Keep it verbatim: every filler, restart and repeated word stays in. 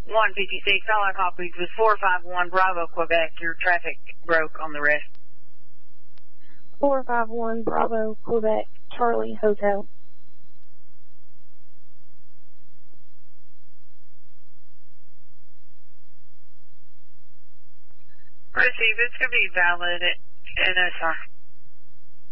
one fifty-six, all I copied was four five one Bravo, Quebec. Your traffic broke on the rest. four five one Bravo, Quebec, Charlie Hotel. Receive, it's going to be valid at N S I.